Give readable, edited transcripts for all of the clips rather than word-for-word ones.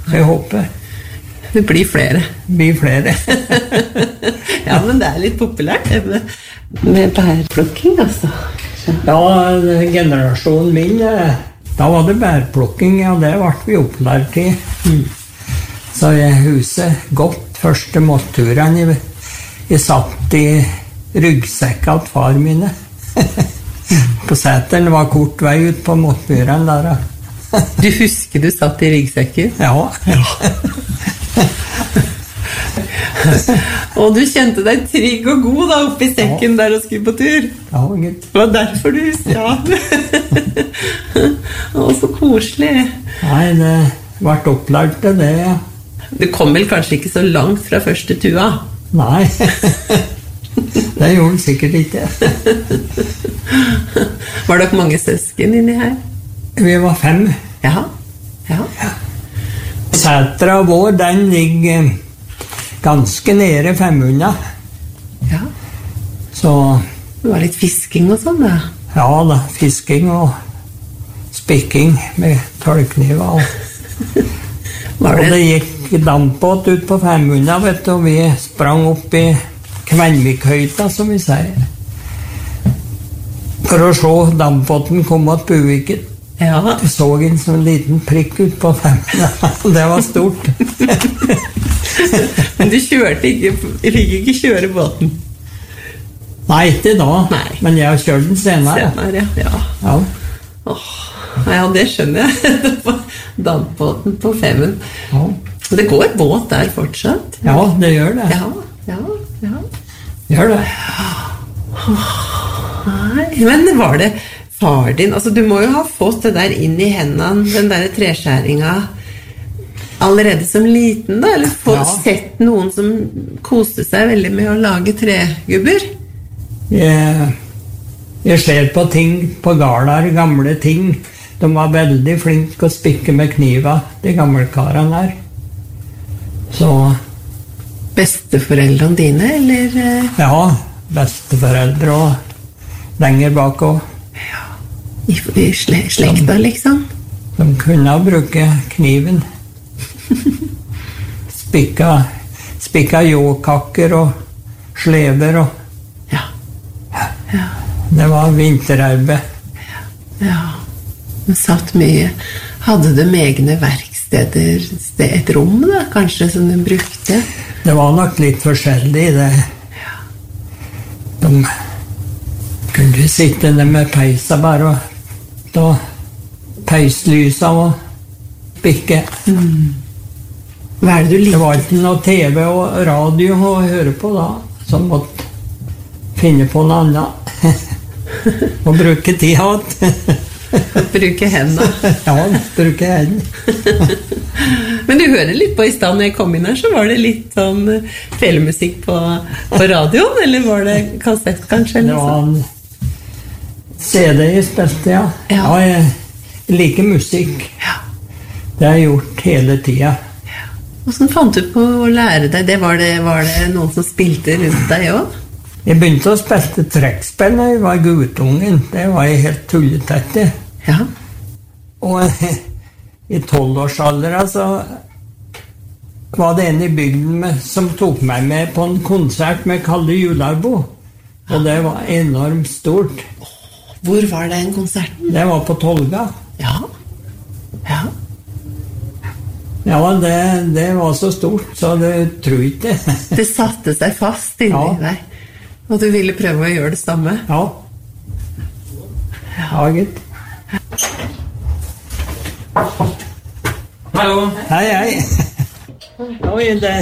Så jeg håper Det blir flere. Ja, men det litt populært med bærplukking, altså. Ja, generasjonen min, da var det bærplukking, ja, det ble vi opplært i. Så jeg huset godt første måtturene. Jeg satt i ryggsekka til far mine. På seteren var kort vei ut på måttturene der. Du husker du satt i ryggsekker? Ja. Og du kjente deg trygg og god da, oppi sekken der og skulle på tur? Ja, gitt. Det var derfor du husker, ja. Å, så koselig. Nei, det ble opplært til det, ja. Du kom vel kanskje ikke så langt fra første tua? Nei, det gjorde den sikkert ikke. Var det mange søsken inni her? Vi var 5. Ja. Setra vår, den ligger ganske nede 500. Ja. Så Det var litt fisking og sånn, da? ja da, fisking og spikking med tørrkniver. Og det gikk dampbåt ut på 500, vet du, og vi sprang opp i Kvenvikhøyta, som vi sier. For å se dampbåten komme til Buviken. Ja. Jeg så en sånn liten prikk ut på 500. Det var stort. Men du fikk ikke kjøre båten? Nei, ikke da. Nei. Men jeg har kjørt den senere. Ja. Ja, det skjønner jeg. Det var dampbåten på 500. Ja. Det går båt der fortsatt? Ja, det gjør det. Ja. Gjør det. Nei, men var det far din? Altså, du må jo ha fått det der inn i hendene, den der treskjæringa, allerede som liten, da? Eller sett noen som koste seg veldig med å lage tregubber? Jeg ser på ting på gårder, gamle ting. De var veldig flinke å spikke med kniva, de gamle karene der. Så besteforeldrene dine, eller? Ja, besteforeldre og lenger bak og ja, i slekta, liksom? De kunne bruke kniven. Spikka jåkakker og slever og ja. Det var vinterarbeid. Ja. De satt mye. Hadde de egne verksteder, et rom da, kanskje, som de brukte? Det var nok litt forskjellig, det. De kunne sitte der med peisa bare og da peislysa og spikke. Hva det du likte? Det var ikke noe TV og radio å høre på da, så måtte finne på noe annet. Og bruke tid hatt. Bruke hendene. Ja, bruke hendene. Men du hører litt på i stedet når jeg kom inn her, så var det litt sånn felemusikk på radioen, eller var det kassett kanskje? Det var en CD jeg spilte, ja. Ja, jeg liker musikk. Ja. Det har jeg gjort hele tiden. Ja. Hvordan fant du på å lære deg det? Var det noen som spilte rundt deg også? Jeg begynte å spille trekkspill da jeg var guttungen. Det var jeg helt tulletett. Ja. Og i 12-årsalderen så var det en i bygden som tok meg med på en konsert med Kalle Jularbo. Og det var enormt stort. Hvor var det en konserten? Det var på Tolga. Ja. Ja, det var så stort, så det tror ikke. Det satte seg fast inni deg. Og du ville prøve å gjøre det samme? Ja. Ja, gitt. Hallo. Hei. Oi, det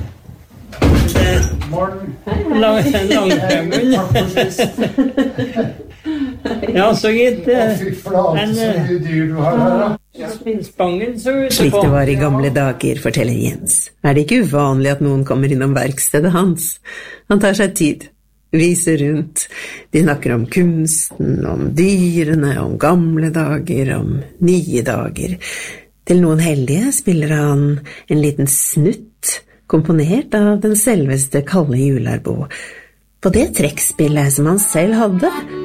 langtømmen. Ja, så gitt. Fy flate, så mye dyr du har her, da. Slik det var i gamle dager, forteller Jens, det ikke uvanlig at noen kommer innom verkstedet hans. Han tar seg tid, viser rundt. De snakker om kunsten, om dyrene, om gamle dager, om nye dager. Til noen heldige spiller han en liten snutt, komponert av den selveste Kalle Jularbo. På det trekkspillet som han selv hadde,